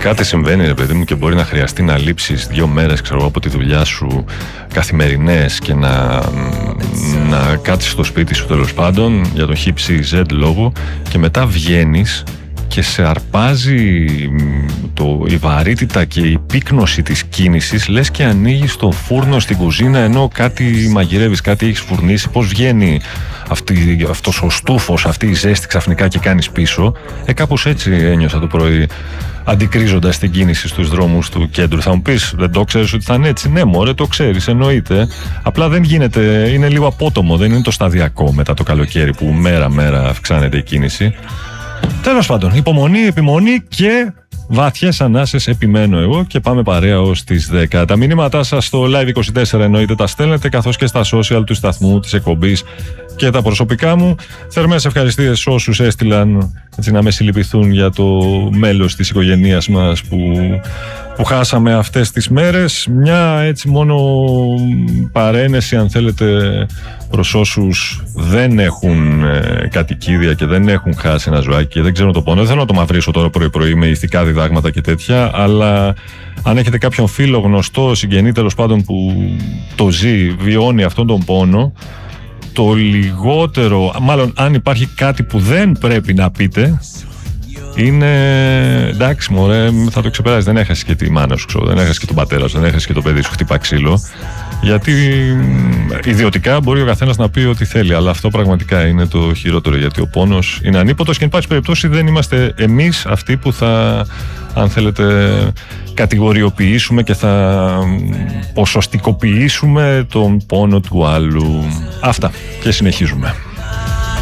κάτι συμβαίνει, ρε παιδί μου, και μπορεί να χρειαστεί να λείψεις 2 μέρες, ξέρω, από τη δουλειά σου καθημερινές και να κάτσεις στο σπίτι σου, τέλος πάντων, για τον χύψη Z λόγο, και μετά βγαίνεις και σε αρπάζει η βαρύτητα και η πύκνωση της κίνησης, λες και ανοίγεις το φούρνο στην κουζίνα ενώ κάτι μαγειρεύεις, κάτι έχεις φουρνίσει. Πώς βγαίνει αυτός ο στούφος, αυτή η ζέστη ξαφνικά και κάνεις πίσω? Κάπως έτσι ένιωσα το πρωί, αντικρίζοντας την κίνηση στους δρόμους του κέντρου. Θα μου πεις, δεν το ξέρεις ότι θα είναι έτσι? Ναι μωρέ, το ξέρεις, εννοείται. Απλά δεν γίνεται, είναι λίγο απότομο, δεν είναι το σταδιακό μετά το καλοκαίρι που μέρα-μέρα αυξάνεται η κίνηση. Τέλος πάντων, υπομονή, επιμονή και βαθιές ανάσες, επιμένω εγώ, και πάμε παρέα ως τις 10. Τα μηνύματά σας στο Live24 εννοείται τα στέλνετε, καθώς και στα social του σταθμού, της εκπομπής και τα προσωπικά μου. Θερμές ευχαριστίες όσους έστειλαν, έτσι, να με συλληπιθούν για το μέλος της οικογένειας μας που χάσαμε αυτές τις μέρες. Μια έτσι μόνο παρένεση, αν θέλετε, προς όσους δεν έχουν κατοικίδια και δεν έχουν χάσει ένα ζωάκι και δεν ξέρουν το πόνο. Δεν θέλω να το μαυρίσω τώρα πρωί-πρωί με ηθικά διδάγματα και τέτοια, αλλά αν έχετε κάποιον φίλο, γνωστό, συγγενή, τέλος πάντων, που το ζει, βιώνει αυτόν τον πόνο, το λιγότερο, μάλλον αν υπάρχει κάτι που δεν πρέπει να πείτε, είναι εντάξει μωρέ, θα το ξεπεράσεις, δεν έχασες και τη μάνα σου, δεν έχασες και τον πατέρα σου, δεν έχασες και το παιδί σου, χτυπά ξύλο. Γιατί ιδιωτικά μπορεί ο καθένας να πει ό,τι θέλει, αλλά αυτό πραγματικά είναι το χειρότερο, γιατί ο πόνος είναι ανίποτος και εν πάση περιπτώσει δεν είμαστε εμείς αυτοί που θα, αν θέλετε, κατηγοριοποιήσουμε και θα ποσοστικοποιήσουμε τον πόνο του άλλου. Αυτά, και συνεχίζουμε.